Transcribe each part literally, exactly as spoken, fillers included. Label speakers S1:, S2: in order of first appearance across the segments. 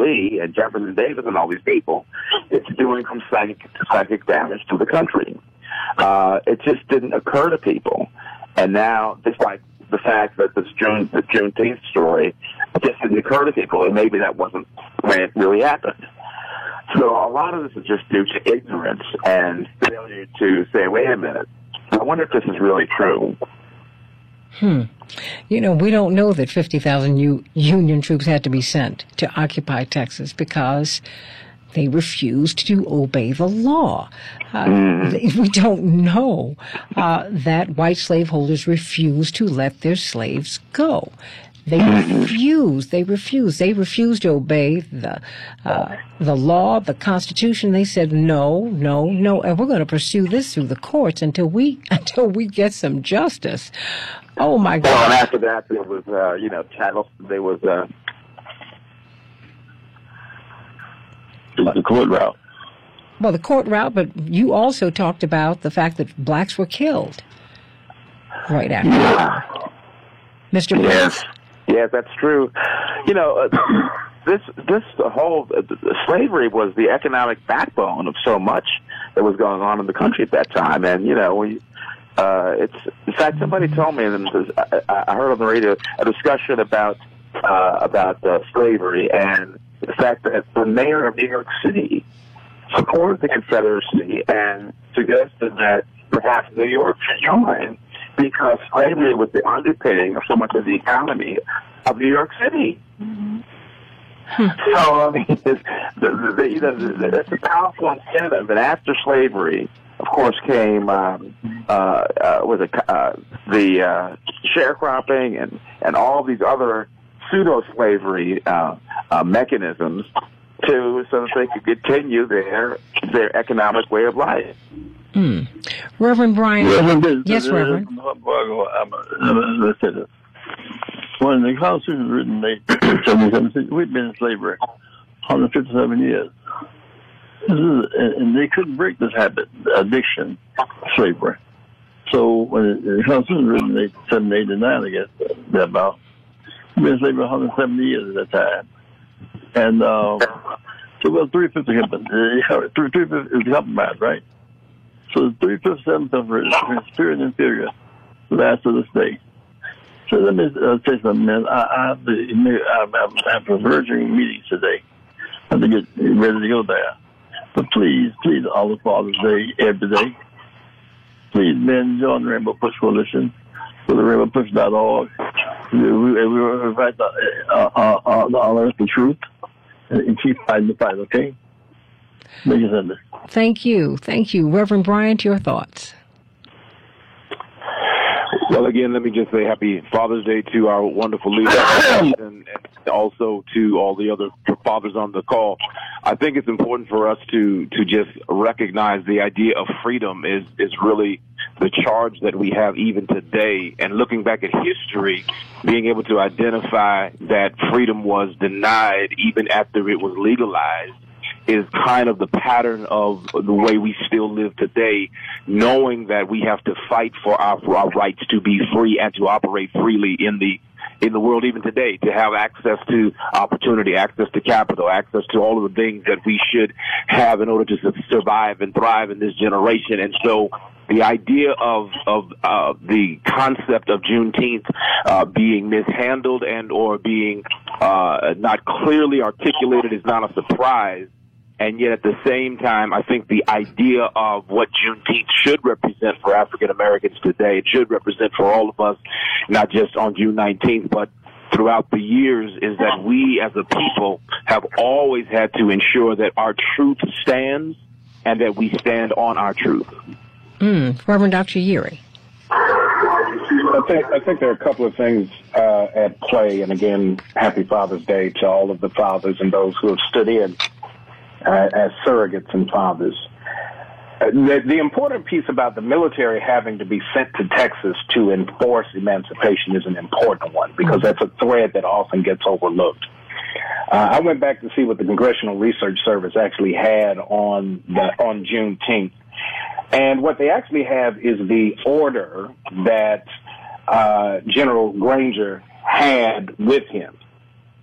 S1: Lee and Jefferson Davis and all these people, it's doing some psychic, psychic damage to the country. Uh, it just didn't occur to people. And now, just like the fact that this June, the Juneteenth story just didn't occur to people, and maybe that wasn't when it really happened. So a lot of this is just due to ignorance and failure to say, wait a minute, I wonder if this is really true.
S2: Hmm. You know, we don't know that fifty thousand U- Union troops had to be sent to occupy Texas because they refused to obey the law. Uh, mm. We don't know uh, that white slaveholders refused to let their slaves go. They refused. They refused. They refused to obey the uh, the law, the Constitution. They said no, no, no, and we're going to pursue this through the courts until we until we get some justice. Oh my God!
S1: Well, and after that, there was uh, you know chattel. There was uh, the court route.
S2: Well, the court route, but you also talked about the fact that blacks were killed right after
S1: yeah.
S2: that. Mister
S1: Yes.
S2: Prince?
S1: Yes, that's true. You know, uh, this this whole uh, slavery was the economic backbone of so much that was going on in the country at that time, and you know, we, uh, it's in fact somebody told me, and I, I heard on the radio a discussion about uh, about uh, slavery and the fact that the mayor of New York City supported the Confederacy and suggested that perhaps New York should join, because slavery was the underpinning of so much of the economy of New York City. Mm-hmm. So, I mean, it's, the, the, you know, the, it's a powerful incentive. And after slavery, of course, came um, uh, uh, was it, uh, the uh, sharecropping and, and all these other pseudo-slavery uh, uh, mechanisms to so that they could continue their their economic way of life.
S2: Mm. Reverend Brian.
S3: Reverend,
S2: yes,
S3: uh,
S2: Reverend.
S3: Let's say this. When the Constitution was written in eighteen seventy-seven, we've been in slavery one hundred fifty-seven years. This is, and they couldn't break this habit, addiction, slavery. So when the Constitution was written in seventeen eighty-nine, I guess, about, we've been in slavery one hundred seventy years at that time. And uh, so, well, three fifty happened. three fifty is the compromise, right? So the three fifty-seventh of spirit and inferior last to this day. So let me uh, say something, man. I, I have to, I have a virgin meeting today. I have to get ready to go there. But please, please, all the Father's Day, every day. Please, man, join the Rainbow Push Coalition. Go to rainbow push dot org. We, we, we write the, uh, uh, uh, the honor, the truth, and keep fighting the fight, okay? Make it under.
S2: Thank you. Thank you. Reverend Bryant, your thoughts.
S4: Well, again, let me just say happy Father's Day to our wonderful leader and, and also to all the other fathers on the call. I think it's important for us to, to just recognize the idea of freedom is, is really the charge that we have even today. And looking back at history, being able to identify that freedom was denied even after it was legalized is kind of the pattern of the way we still live today, knowing that we have to fight for our, for our rights to be free and to operate freely in the in the world even today, to have access to opportunity, access to capital, access to all of the things that we should have in order to survive and thrive in this generation. And so the idea of of uh, the concept of Juneteenth uh, being mishandled and or being uh, not clearly articulated is not a surprise. And yet at the same time, I think the idea of what Juneteenth should represent for African Americans today, it should represent for all of us, not just on June nineteenth, but throughout the years, is that we as a people have always had to ensure that our truth stands and that we stand on our truth.
S2: Mm. Reverend Doctor Yeary.
S5: I think, I think there are a couple of things uh, at play. And again, happy Father's Day to all of the fathers and those who have stood in Uh, as surrogates and fathers. Uh, the, the important piece about the military having to be sent to Texas to enforce emancipation is an important one, because that's a thread that often gets overlooked. Uh, I went back to see what the Congressional Research Service actually had on the, on Juneteenth. And what they actually have is the order that uh, General Granger had with him.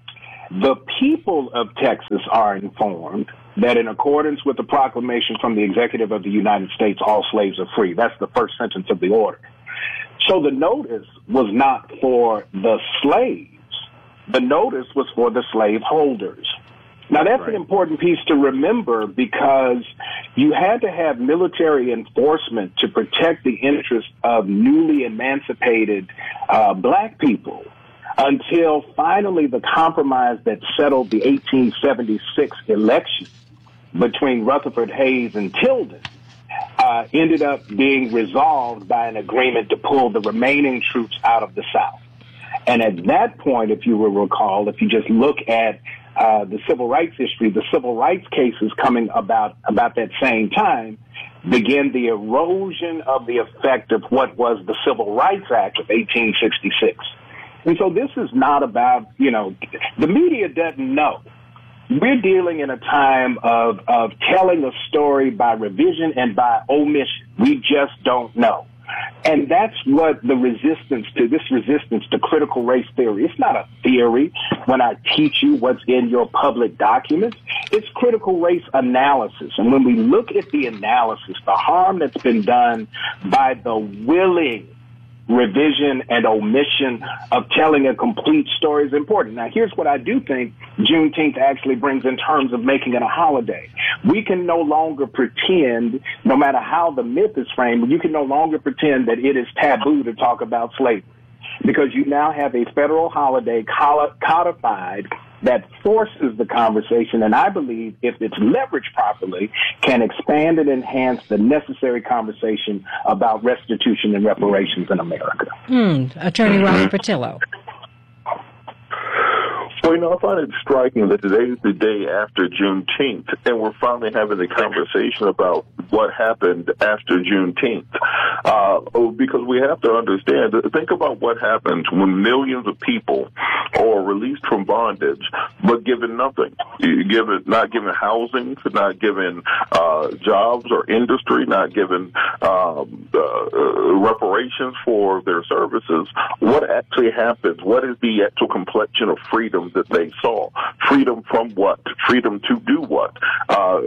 S5: The people of Texas are informed that in accordance with the proclamation from the executive of the United States, all slaves are free. That's the first sentence of the order. So the notice was not for the slaves. The notice was for the slave holders. Now, that's right. An important piece to remember because you had to have military enforcement to protect the interests of newly emancipated uh, black people until finally the compromise that settled the eighteen seventy-six election between Rutherford Hayes and Tilden uh, ended up being resolved by an agreement to pull the remaining troops out of the South. And at that point, if you will recall, if you just look at uh, the civil rights history, the civil rights cases coming about about that same time began the erosion of the effect of what was the Civil Rights Act of eighteen sixty-six. And so this is not about, you know, the media doesn't know. We're dealing in a time of, of telling a story by revision and by omission. We just don't know. And that's what the resistance to, this resistance to critical race theory, it's not a theory when I teach you what's in your public documents. It's critical race analysis. And when we look at the analysis, the harm that's been done by the willing revision and omission of telling a complete story is important. Now, here's what I do think Juneteenth actually brings in terms of making it a holiday. We can no longer pretend, no matter how the myth is framed, you can no longer pretend that it is taboo to talk about slavery because you now have a federal holiday codified that forces the conversation, and I believe if it's leveraged properly, can expand and enhance the necessary conversation about restitution and reparations in America.
S2: Mm, Attorney Robert Patillo.
S6: Well, you know, I find it striking that today is the day after Juneteenth, and we're finally having the conversation about what happened after Juneteenth. Uh, because we have to understand, think about what happens when millions of people are released from bondage, but given nothing. Given, not given housing, not given uh, jobs or industry, not given um, uh, reparations for their services. What actually happens? What is the actual complexion of freedom that they saw? Freedom from what? Freedom to do what? Uh,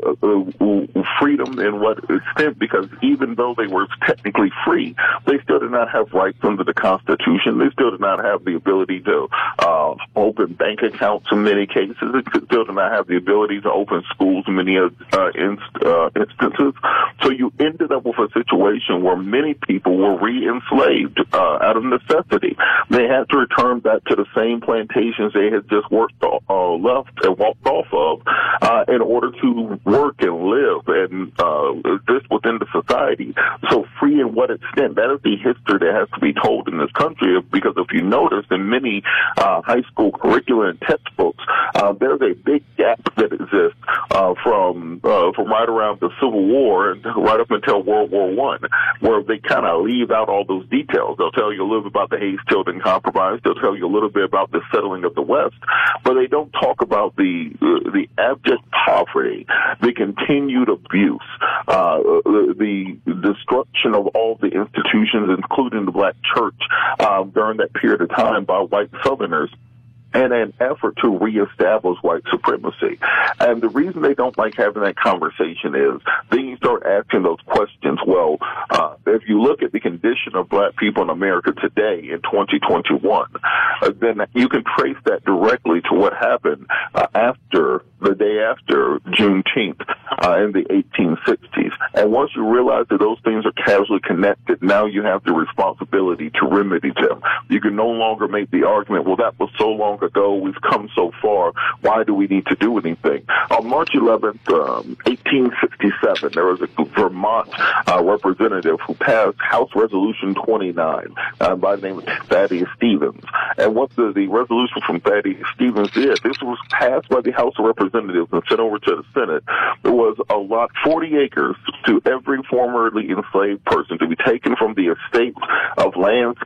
S6: uh, freedom in what extent? Because even though they were technically free, they still did not have rights under the Constitution. They still did not have the ability to uh, open bank accounts in many cases. They still did not have the ability to open schools in many uh, inst- uh, instances. So you ended up with a situation where many people were re-enslaved uh, out of necessity. They had to return back to the same plantations they had just worked uh, left and walked off of uh, in order to work and live and uh, exist within the society. So free in what extent? That is the history that has to be told in this country, because if you notice in many uh, high school curricula and textbooks, uh, there's a big gap that exists uh, from uh, from right around the Civil War and right up until World War One, where they kind of leave out all those details. They'll tell you a little bit about the Hayes-Tilden Compromise. They'll tell you a little bit about the settling of the West, but they don't talk about the uh, the abject poverty, the continued abuse, uh, the destruction of all the institutions, including the black church, uh, during that period of time by white Southerners, and an effort to reestablish white supremacy. And the reason they don't like having that conversation is then you start asking those questions. Well, uh, if you look at the condition of black people in America today in twenty twenty-one, uh, then you can trace that directly to what happened uh, after the day after Juneteenth uh, in the eighteen sixties. And once you realize that those things are causally connected, now you have the responsibility to remedy them. You can no longer make the argument, well, that was so long ago, we've come so far, why do we need to do anything? On March eleventh, um, eighteen sixty-seven, there was a Vermont uh, representative who passed House Resolution twenty-nine uh, by the name of Thaddeus Stevens. And what the, the resolution from Thaddeus Stevens did, this was passed by the House of Representatives and sent over to the Senate. It was allot forty acres to every formerly enslaved person to be taken from the estates of lands kept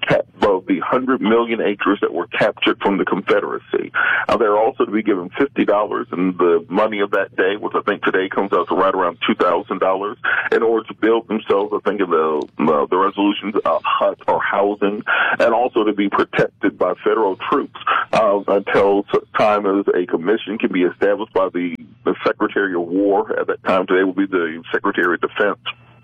S6: of the one hundred million acres that were captured from the Confederacy. Uh, they're also to be given fifty dollars, and the money of that day, which I think today comes out to right around two thousand dollars, in order to build themselves, I think, in the, uh, the resolutions, a hut or housing, and also to be protected by federal troops uh, until such time as a commission can be established by the, the Secretary of War. At that time today will be the Secretary of Defense.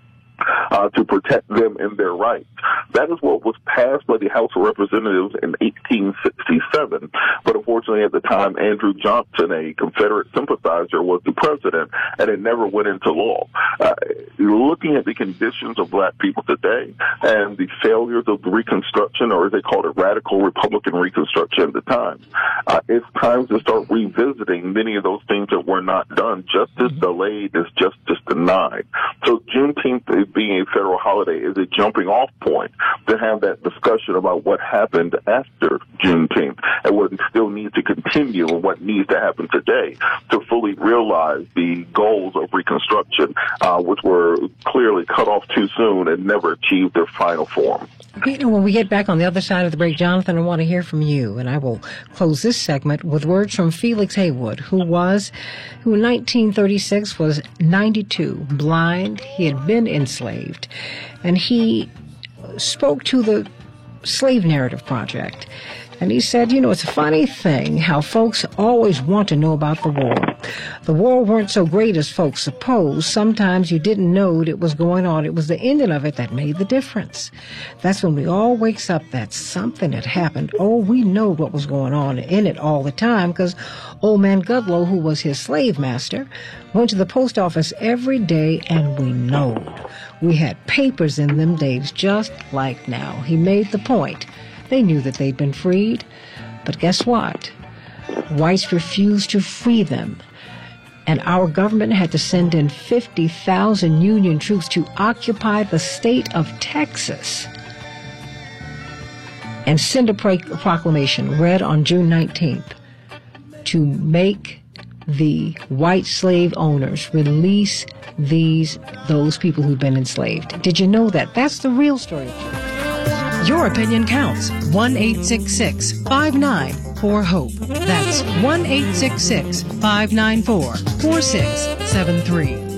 S6: Uh, to protect them in their rights. That is what was passed by the House of Representatives in eighteen sixty-seven. But unfortunately, at the time, Andrew Johnson, a Confederate sympathizer, was the president, and it never went into law. Uh, looking at the conditions of black people today and the failures of the Reconstruction, or as they called it, radical Republican Reconstruction at the time, uh, it's time to start revisiting many of those things that were not done. Justice delayed is justice denied. So Juneteenth is being a federal holiday is a jumping off point to have that discussion about what happened after Juneteenth and what still needs to continue and what needs to happen today to fully realize the goals of Reconstruction, uh, which were clearly cut off too soon and never achieved their final form.
S2: You know, when we get back on the other side of the break, Jonathan, I want to hear from you, and I will close this segment with words from Felix Haywood, who was, who in nineteen thirty-six was ninety-two, blind. He had been enslaved, and he spoke to the Slave Narrative Project. And he said, you know, it's a funny thing how folks always want to know about the war. The war weren't so great as folks suppose. Sometimes you didn't know it was going on. It was the ending of it that made the difference. That's when we all wakes up that something had happened. Oh, we know what was going on in it all the time because old man Gudlow, who was his slave master, went to the post office every day, and we knowed. We had papers in them days just like now. He made the point. They knew that they'd been freed, but guess what? Whites refused to free them, and our government had to send in fifty thousand Union troops to occupy the state of Texas and send a proclamation read on June nineteenth to make the white slave owners release these those people who've been enslaved. Did you know that? That's the real story.
S7: Your opinion counts. one eight six six, five nine four, HOPE. That's one eight six six, five nine four, four six seven three.